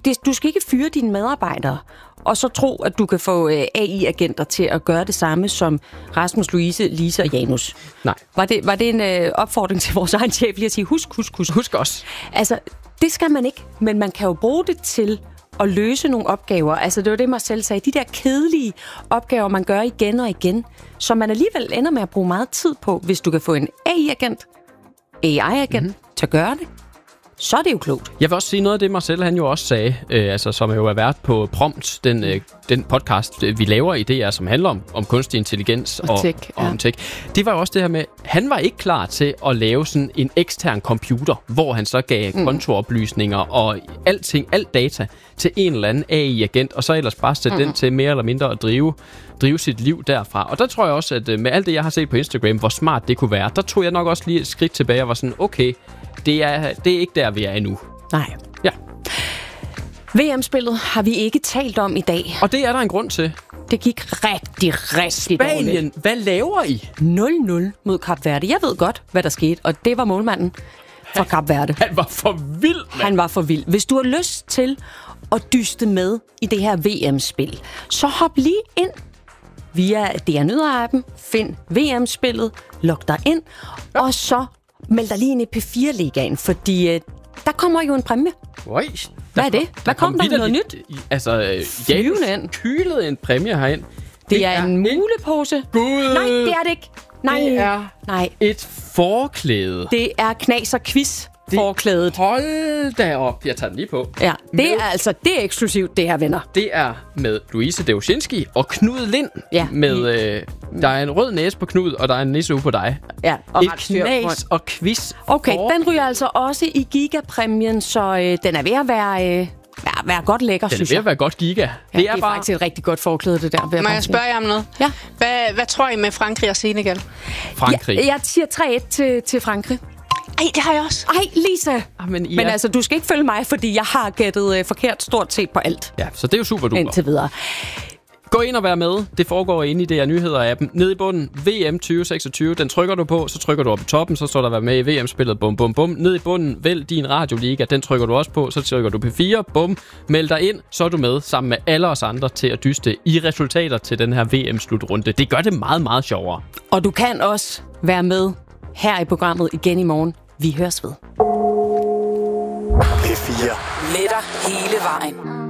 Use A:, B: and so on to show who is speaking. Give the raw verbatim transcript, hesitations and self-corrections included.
A: det, du skal ikke fyre dine medarbejdere, og så tro, at du kan få øh, A I-agenter til at gøre det samme som Rasmus, Louise, Lise og Janus.
B: Nej.
A: Var det, var det en øh, opfordring til vores egen chef lige at sige, husk, husk, husk.
B: Husk os.
A: Altså, det skal man ikke, men man kan jo bruge det til at løse nogle opgaver. Altså, det var det, Marcel sagde. De der kedelige opgaver, man gør igen og igen, som man alligevel ender med at bruge meget tid på. Hvis du kan få en A I-agent, A I-agent mm-hmm. til at gøre det, så er det jo klogt.
B: Jeg vil også sige noget af det, Marcel han jo også sagde, øh, altså, som jo er vært på Prompt, den, øh, den podcast, vi laver i D R, som handler om, om kunstig intelligens og,
A: og, tech,
B: og
A: ja.
B: om tech. Det var jo også det her med, han var ikke klar til at lave sådan en ekstern computer, hvor han så gav mm. kontooplysninger og alting, alt data til en eller anden A I-agent, og så ellers bare sætte mm. den til mere eller mindre at drive, drive sit liv derfra. Og der tror jeg også, at med alt det, jeg har set på Instagram, hvor smart det kunne være, der tog jeg nok også lige et skridt tilbage og var sådan, okay, det er, det er ikke der, vi er endnu.
A: Nej.
B: Ja.
A: V M-spillet har vi ikke talt om i dag.
B: Og det er der en grund til.
A: Det gik rigtig, rigtig dårligt.
B: Spanien, hvad laver I?
A: nul nul mod Kap Verde. Jeg ved godt, hvad der skete, og det var målmanden fra Kap Verde.
B: Han var for vild, mand.
A: Han var for vild. Hvis du har lyst til at dyste med i det her V M-spil, så hop lige ind via D R Nyheder-appen, find V M-spillet, log dig ind, ja. Og så meld dig lige ind i P fire Ligaen, fordi øh, der kommer jo en præmie.
B: Oj,
A: hvad er det? Hvad kom der? Noget nyt?
B: Altså, Janus kylede en præmie herind.
A: Det, det er, er en mulepose.
B: Gud.
A: Nej, det er det ikke. Nej,
B: det er
A: nej.
B: et forklæde.
A: Det er knas og quiz. Forklædet.
B: Hold da op. Jeg tager den lige på.
A: Ja, det med, er altså det er eksklusivt, det her, venner.
B: Det er med Louise Deuscinski og Knud Lind.
A: Ja.
B: Med, øh, der er en rød næse på Knud, og der er en nisseuge på dig.
A: Ja, og
B: et knas og quiz.
A: Okay, for... den ryger altså også i gigapræmien, så øh, den er ved at være... Øh, Være, være godt lækker,
B: synes jeg.
A: Det
B: er ved at være godt giga.
A: Ja, det, det er, er bare... faktisk et rigtig godt forklæde, det der.
C: Må jeg spørge jer om noget?
A: Ja.
C: Hvad, hvad tror I med Frankrig og Senegal?
B: Frankrig.
A: Ja, jeg siger tre et til, til Frankrig.
C: Ej, det har jeg også.
A: Ej, Lisa.
B: Ah, men, ja.
A: men altså, du skal ikke følge mig, fordi jeg har gættet øh, forkert stort set på alt.
B: Ja, så det er jo super duper.
A: Indtil videre.
B: Gå ind og vær med. Det foregår inde i D R Nyheder-appen. Nede i bunden, V M tyve seksogtyve. Den trykker du på, så trykker du op i toppen, så står der vær med i V M-spillet. Bum, bum, bum. Nede i bunden, vælg din radioliga. Den trykker du også på, så trykker du P fire. Bum. Meld dig ind, så er du med sammen med alle os andre til at dyste i resultater til den her V M-slutrunde. Det gør det meget, meget sjovere.
A: Og du kan også være med her i programmet igen i morgen. Vi høres ved.
D: P fire.
E: Med dig hele vejen.